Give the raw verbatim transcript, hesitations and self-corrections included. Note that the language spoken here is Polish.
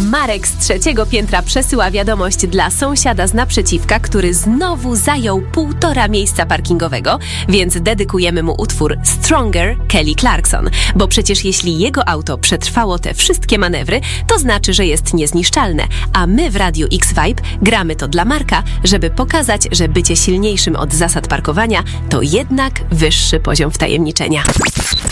Marek z trzeciego piętra przesyła wiadomość dla sąsiada z naprzeciwka, który znowu zajął półtora miejsca parkingowego, więc dedykujemy mu utwór Stronger Kelly Clarkson, bo przecież jeśli jego auto przetrwało te wszystkie manewry, to znaczy, że jest niezniszczalne, a my w Radiu X-Vibe gramy to dla Marka, żeby pokazać, że bycie silniejszym od zasad parkowania to jednak wyższy poziom wtajemniczenia.